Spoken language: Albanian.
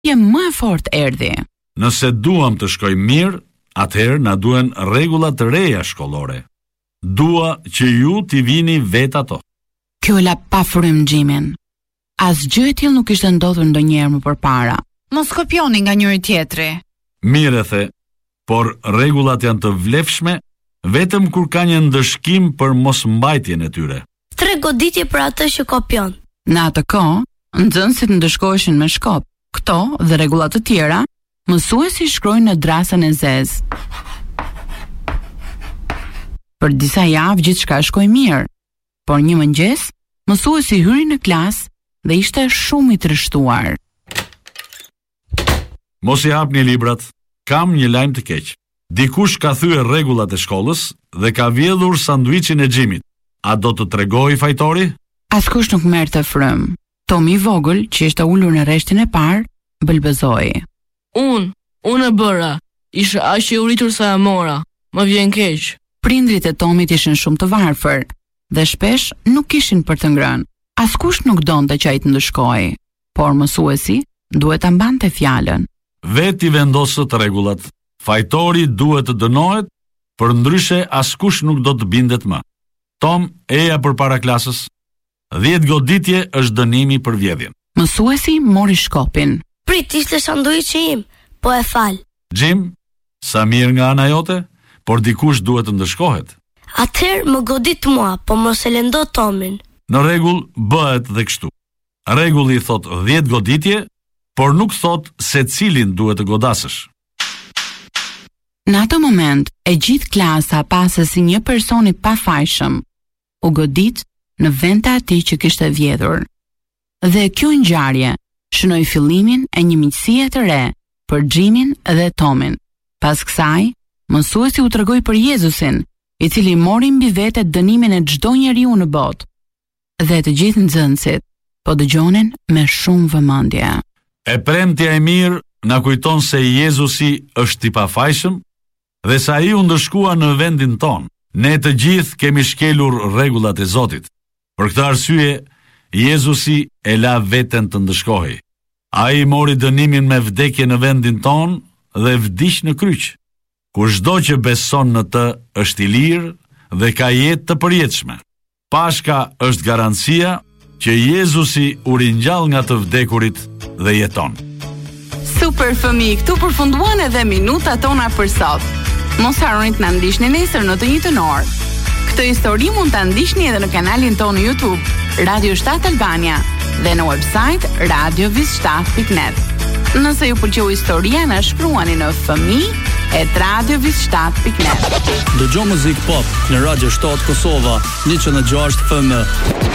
je më e fortë erdhi. Nëse duam të shkojmë mirë, atëherë na duhen rregulla të reja shkollore. Dua që ju t'i vini vet ato. Kjo e la pa frym Jimin. Asgjë e tillë nuk ishte ndodhur ndonjëherë më përpara. Mos kopjoni nga njëri tjetri. Mirë the, por rregullat janë të vlefshme vetëm kur ka një ndëshkim për mosmbajtjen e tyre. 3 goditje për atë që kopjon. Në atë kohë, nxënësit ndëshkoheshin me shkop. Këto dhe rregulla të tjera, mësuesi shkrojnë në drasën e zezë. Për disa javë gjithçka shkoi mirë, por një mëngjes, mësuesi hyri në klasë dhe ishte shumë i trishtuar. Mos i hapni librat, kam një lajm të keq. Dikush ka thyer rregullat e shkollës dhe ka vjedhur sanduiçin e Jimit. A do të tregoj fajtori? Askush nuk merrte frym. Tomi i vogël, që ishte ulur në rreshtin e parë, bëlbëzoi. Unë e bëra. Isha aq i uritur sa e mora. Më vjen keq. Prindrit e Tomit ishin shumë të varfër dhe shpesh nuk kishin për të ngrënë. Askush nuk donte që ai të ndëshkojë, por mësuesi duhet ta mbante fjalën. Veti vendosë të rregullat. Fajtori duhet të dënohet, përndryshe askush nuk do të bindet më. Tom, eja përpara klasës. 10 goditje është dënimi për vjedhjen. Mësuesi mori shkopin. Prit, ishte sanduiçi im, po e fal. Jim, sa mirë nga ana jote, por dikush duhet të ndëshkohet. Atëherë më godit mua, po mos e lëndo Tomin. Në rregull bëhet dhe kështu. Rregulli thot 10 goditje, por nuk thot se cilin duhet të godasësh. Në ato moment, e gjithë klasa pasë si një person i pafajshëm u godit në vend të atij që kishte vjedhur. Dhe kjo ngjarje shënoi fillimin e një miqësie të re për Jimin dhe Tomin. Pas kësaj, mësuesi u tregoi për Jezusin, i cili mori mbi vete dënimin e çdo njeriu në botë. Dhe të gjithë nxënësit po dëgjonin me shumë vëmendje. E premtja e mirë na kujton se Jezusi është i pafajshëm dhe sa ai u ndëshkua në vendin ton. Ne të gjithë kemi shkelur rregullat e Zotit. Për këtë arsye, Jezusi e la veten të ndëshkohej. Ai mori dënimin me vdekje në vendin ton dhe vdiq në kryq. Kushdo që beson në të është i lirë dhe ka jetë të përjetshme. Pashka është garancia që Jezusi u ringjall nga të vdekurit dhe jeton. Super fëmijë, këtu përfunduan edhe minutat tona për sot. Mos harroni të na ndiqni nesër në të njëjtën orë. Këtë histori mund ta ndiqni edhe në kanalin tonë në YouTube, Radio 7 Albania, dhe në website radiovis7.net. Nëse ju pëlqeu historia, na shkruani në fëmijë@radiovis7.net. Dëgjoj muzikë pop në Radio 7 Kosova, 106 FM.